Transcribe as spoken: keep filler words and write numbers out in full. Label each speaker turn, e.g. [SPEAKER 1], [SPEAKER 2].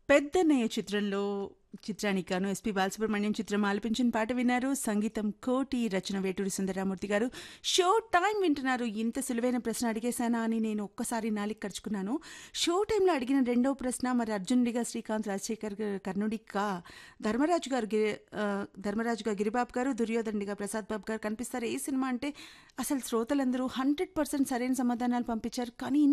[SPEAKER 1] పెద్దన్నయ్య చిత్రంలో చిత్రానికి గాను ఎస్పి బాలసుబ్రహ్మణ్యం చిత్రం ఆలపించిన పాట విన్నారు. సంగీతం కోటి, రచన వేటూరి సుందరరామూర్తి గారు. షో టైం వింటున్నారు. ఇంత సులువైన ప్రశ్న అడిగేశానా అని నేను ఒక్కసారి నాలికి ఖర్చుకున్నాను. షో టైంలో అడిగిన రెండవ ప్రశ్న మరి అర్జునుడిగా శ్రీకాంత్, రాజశేఖర్ కర్ణుడిగా ధర్మరాజు గారు గి- ఆ, ధర్మరాజుగా గిరిబాబు గారు, దుర్యోధనుడిగా ప్రసాద్ బాబు గారు కనిపిస్తారు. ఏ సినిమా అంటే అసలు శ్రోతలందరూ హండ్రెడ్ పర్సెంట్ సరైన సమాధానాలు పంపించారు. కానీ